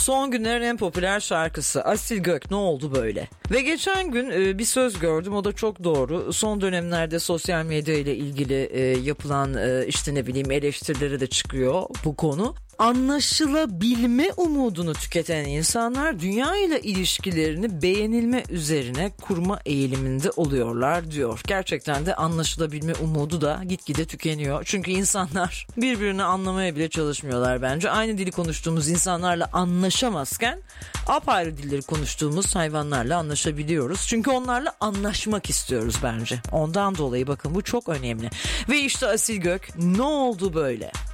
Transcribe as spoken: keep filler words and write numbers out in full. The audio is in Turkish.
Son günlerin en popüler şarkısı Asil Gök, ne oldu böyle? Ve geçen gün e, bir söz gördüm, o da çok doğru. Son dönemlerde sosyal medya ile ilgili e, yapılan e, işte ne bileyim eleştirileri de çıkıyor bu konu. Anlaşılabilme umudunu tüketen insanlar dünya ile ilişkilerini beğenilme üzerine kurma eğiliminde oluyorlar diyor. Gerçekten de anlaşılabilme umudu da gitgide tükeniyor. Çünkü insanlar birbirini anlamaya bile çalışmıyorlar bence. Aynı dili konuştuğumuz insanlarla anlaşamazken apayrı dilleri konuştuğumuz hayvanlarla anlaşabiliyoruz. Çünkü onlarla anlaşmak istiyoruz bence. Ondan dolayı bakın bu çok önemli. Ve işte Asil Gök, ne oldu böyle?